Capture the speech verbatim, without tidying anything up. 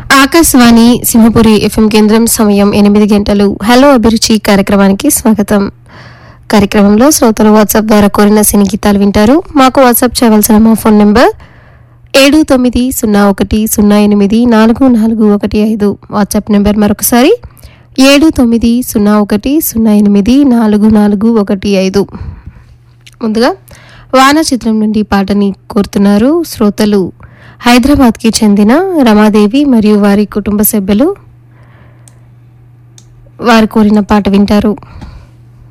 Akashvani Simhapuri FM కేంద్రం సమయం ఎనిమిది గంటలు. హలో అభిరుచి కార్యక్రమానికి స్వాగతం. కార్యక్రమంలో శ్రోతలు వాట్సాప్ ద్వారా కోరిన సినీ గీతాలు వింటారు. మాకు వాట్సాప్ చేయవలసిన మా ఫోన్ నెంబర్ ఏడు తొమ్మిది సున్నా ఒకటి సున్నా ఎనిమిది నాలుగు నాలుగు ఒకటి ఐదు. వాట్సాప్ నెంబర్ మరొకసారి ఏడు తొమ్మిది సున్నా ఒకటి సున్నా ఎనిమిది నాలుగు నాలుగు ఒకటి ఐదు. ముందుగా వాన చిత్రం నుండి పాటని కోరుతున్నారు శ్రోతలు హైదరాబాద్కి చెందిన రమాదేవి మరియు వారి కుటుంబ సభ్యులు. వారు కోరిన పాట వింటారు.